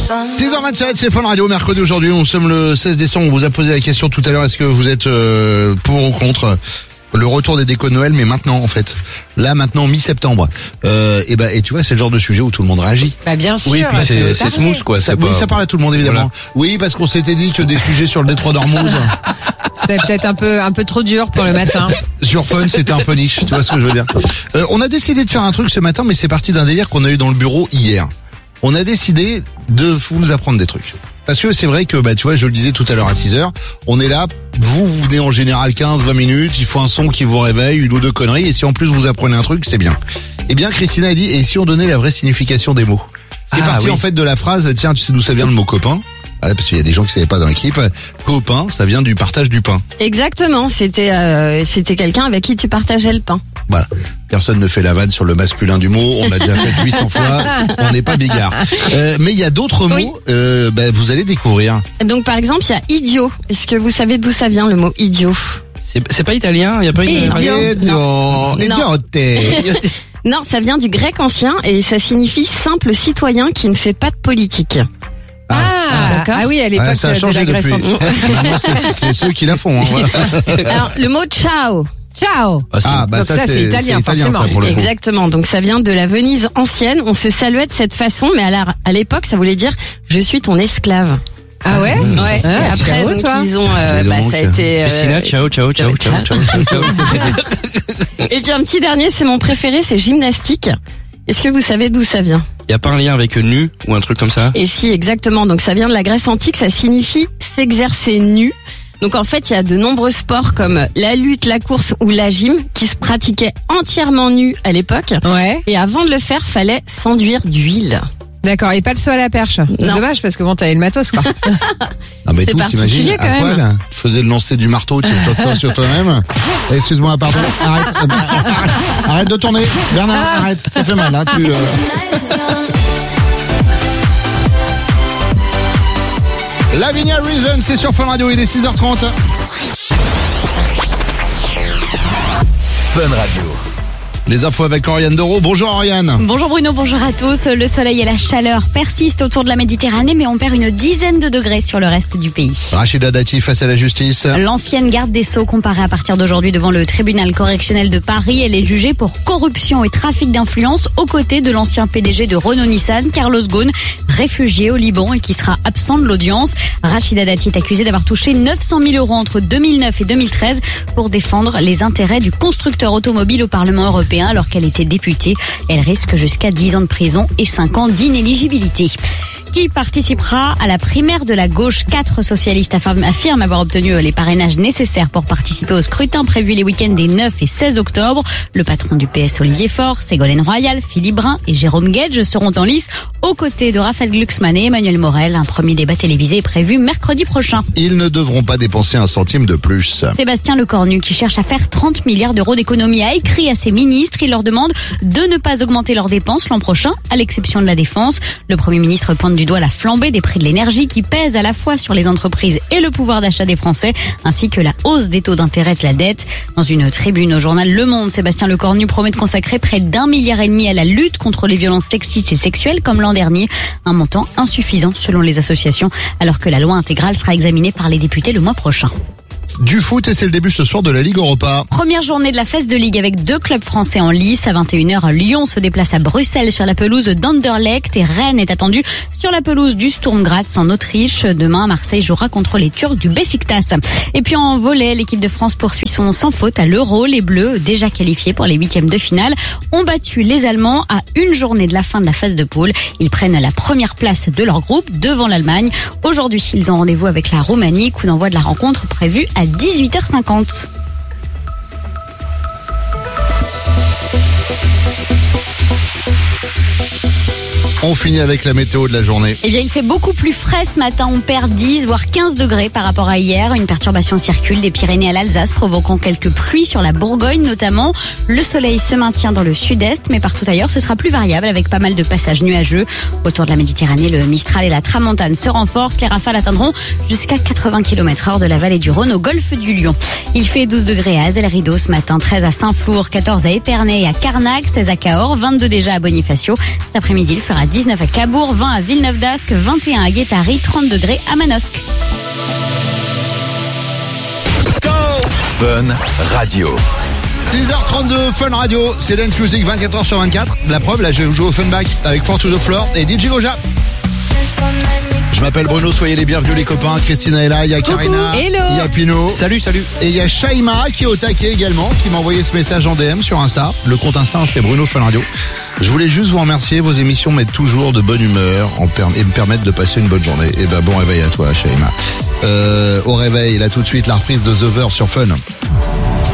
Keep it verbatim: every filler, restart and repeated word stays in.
six heures vingt-sept, c'est Fun Radio, mercredi aujourd'hui, nous sommes le seize décembre, on vous a posé la question tout à l'heure, est-ce que vous êtes euh, pour ou contre le retour des décos de Noël, mais maintenant en fait, là maintenant mi-septembre, euh, et bah et tu vois c'est le genre de sujet où tout le monde réagit. Bah bien sûr. Oui, puis c'est, c'est smooth quoi. Ça, c'est oui, pas... ça parle à tout le monde évidemment. Voilà. Oui, parce qu'on s'était dit que des sujets sur le détroit d'Ormuz, c'était peut-être un peu un peu trop dur pour le matin. Sur Fun, c'était un peu niche, tu vois ce que je veux dire. Euh, on a décidé de faire un truc ce matin, mais c'est parti d'un délire qu'on a eu dans le bureau hier. On a décidé de vous apprendre des trucs. Parce que c'est vrai que, bah, tu vois, je le disais tout à l'heure à six heures, on est là, vous, vous venez en général quinze, vingt minutes, il faut un son qui vous réveille, une ou deux conneries, et si en plus vous apprenez un truc, c'est bien. Eh bien, Christina a dit, et si on donnait la vraie signification des mots? C'est ah, parti oui. en fait de la phrase, tiens, tu sais d'où ça vient le mot copain? Ah, parce qu'il y a des gens qui ne savaient pas dans l'équipe. Copain, ça vient du partage du pain. Exactement, c'était euh, c'était quelqu'un avec qui tu partageais le pain. Voilà. Personne ne fait la vanne sur le masculin du mot. On l'a déjà fait huit cents fois. On n'est pas bigard. Euh, mais il y a d'autres Oui. mots. Euh, bah, vous allez découvrir. Donc par exemple, il y a idiot. Est-ce que vous savez d'où ça vient le mot idiot? C'est, c'est pas italien, y a pas une... Idiot. Idiot. Idioté. Non, ça vient du grec ancien et ça signifie simple citoyen qui ne fait pas de politique. Ah, d'accord. ah oui, à l'époque Ah, ça a de changé la Grèce depuis. antique. Maintenant, c'est, c'est ceux qui la font. Hein, voilà. Alors le mot ciao. Ciao. Ah, c'est- Ah, bah Donc ça, ça, c'est c'est italien, c'est italien, ça, forcément. pour le coup. Exactement. Donc ça vient de la Venise ancienne. On se saluait de cette façon, mais à la- à l'époque, ça voulait dire je suis ton esclave. Ah ouais? Ouais. Ah, Et après, ciao, donc, toi. ils ont, euh, Et bah, donc, ça a été. euh, Christina, ciao, ciao, ciao, ciao, ciao, ciao, ciao. Et puis un petit dernier, c'est mon préféré, c'est gymnastique. Est-ce que vous savez d'où ça vient? Y a pas un lien avec nu ou un truc comme ça? Et si, exactement. Donc ça vient de la Grèce antique, ça signifie s'exercer nu. Donc en fait, il y a de nombreux sports comme la lutte, la course ou la gym qui se pratiquaient entièrement nus à l'époque. Ouais. Et avant de le faire, fallait s'enduire d'huile. D'accord, et pas le saut à la perche. C'est Non. dommage parce que bon, t'avais le matos quoi. Ah, mais C'est tout, particulier, t'imagines, quand à même. poil, tu faisais le lancer du marteau, tu sur toi sur toi-même. Excuse-moi, pardon. Arrête, euh, arrête, arrête de tourner. Bernard, arrête. Ça fait mal, hein. Tu, euh... Lavinia Reason, c'est sur Fun Radio, il est six heures trente. Fun Radio. Les infos avec Oriane Doro. Bonjour Oriane. Bonjour Bruno, bonjour à tous. Le soleil et la chaleur persistent autour de la Méditerranée, mais on perd une dizaine de degrés sur le reste du pays. Rachida Dati face à la justice. L'ancienne garde des Sceaux comparée à partir d'aujourd'hui devant le tribunal correctionnel de Paris. Elle est jugée pour corruption et trafic d'influence aux côtés de l'ancien P D G de Renault-Nissan, Carlos Ghosn, réfugié au Liban et qui sera absent de l'audience. Rachida Dati est accusée d'avoir touché neuf cent mille euros entre deux mille neuf et deux mille treize pour défendre les intérêts du constructeur automobile au Parlement européen alors qu'elle était députée. Elle risque jusqu'à dix ans de prison et cinq ans d'inéligibilité. Qui participera à la primaire de la gauche? Quatre socialistes affirment avoir obtenu les parrainages nécessaires pour participer au scrutin prévu les week-ends des neuf et seize octobre. Le patron du P S Olivier Faure, Ségolène Royal, Philippe Brun et Jérôme Guedj seront en lice aux côtés de Raphaël Glucksmann et Emmanuel Morel. Un premier débat télévisé est prévu mercredi prochain. Ils ne devront pas dépenser un centime de plus. Sébastien Lecornu, qui cherche à faire trente milliards d'euros d'économies, a écrit à ses ministres. Il leur demande de ne pas augmenter leurs dépenses l'an prochain, à l'exception de la défense. Le Premier ministre pointe du doigt la flambée des prix de l'énergie qui pèse à la fois sur les entreprises et le pouvoir d'achat des Français, ainsi que la hausse des taux d'intérêt de la dette. Dans une tribune au journal Le Monde, Sébastien Lecornu promet de consacrer près d'un milliard et demi à la lutte contre les violences sexistes et sexuelles comme l'an dernier. Un montant insuffisant selon les associations, alors que la loi intégrale sera examinée par les députés le mois prochain. Du foot et c'est le début ce soir de la Ligue Europa. Première journée de la phase de Ligue avec deux clubs français en lice. À vingt et une heures, Lyon se déplace à Bruxelles sur la pelouse d'Anderlecht et Rennes est attendu sur la pelouse du Sturm Graz en Autriche. Demain, Marseille jouera contre les Turcs du Beşiktaş. Et puis en volley, l'équipe de France poursuit son sans faute à l'Euro. Les Bleus, déjà qualifiés pour les huitièmes de finale, ont battu les Allemands à une journée de la fin de la phase de poule. Ils prennent la première place de leur groupe devant l'Allemagne. Aujourd'hui, ils ont rendez-vous avec la Roumanie. Coup d'envoi de la rencontre prévue à dix-huit heures cinquante. On finit avec la météo de la journée. Eh bien, il fait beaucoup plus frais ce matin. On perd dix, voire quinze degrés par rapport à hier. Une perturbation circule des Pyrénées à l'Alsace, provoquant quelques pluies sur la Bourgogne notamment. Le soleil se maintient dans le sud-est, mais partout ailleurs, ce sera plus variable avec pas mal de passages nuageux. Autour de la Méditerranée, le Mistral et la Tramontane se renforcent. Les rafales atteindront jusqu'à quatre-vingts kilomètres heure de la vallée du Rhône au golfe du Lion. Il fait douze degrés à Azel-Rideau ce matin, treize à Saint-Flour, quatorze à Épernay et à Carnac, seize à Cahors, vingt-deux déjà à Bonifacio. Cet après-midi, il fera dix dix-neuf à Cabourg, vingt à Villeneuve-d'Ascq, vingt et un à Guétary, trente degrés à Manosque. Fun Radio. six heures trente-deux, Fun Radio, c'est Dance Music vingt-quatre heures sur vingt-quatre. La preuve, là je vais jouer au Funback avec Force to the Floor et D J Goja. Je m'appelle Bruno, soyez les bienvenus les copains. Christina est là, il y a Karina, hello. il y a Pino. Salut, salut. Et il y a Shaima qui est au taquet également, qui m'a envoyé ce message en D M sur Insta. Le compte Insta c'est Bruno Fun Radio. Je voulais juste vous remercier, vos émissions mettent toujours de bonne humeur en per- et me permettent de passer une bonne journée. Et ben bon réveil à toi Shaima. Euh, au réveil, là tout de suite la reprise de The Verve sur Fun.